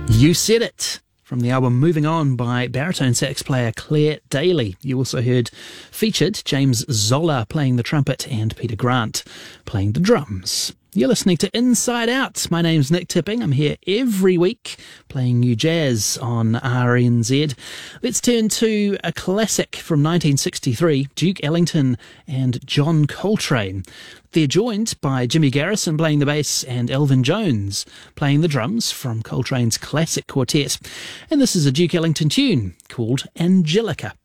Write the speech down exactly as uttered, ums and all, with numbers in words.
You Said It, from the album Moving On by baritone sax player Claire Daly. You also heard featured James Zoller playing the trumpet and Peter Grant playing the drums. You're listening to Inside Out. My name's Nick Tipping. I'm here every week playing new jazz on R N Z. Let's turn to a classic from nineteen sixty-three, Duke Ellington and John Coltrane. They're joined by Jimmy Garrison playing the bass and Elvin Jones playing the drums from Coltrane's classic quartet. And this is a Duke Ellington tune called Angelica.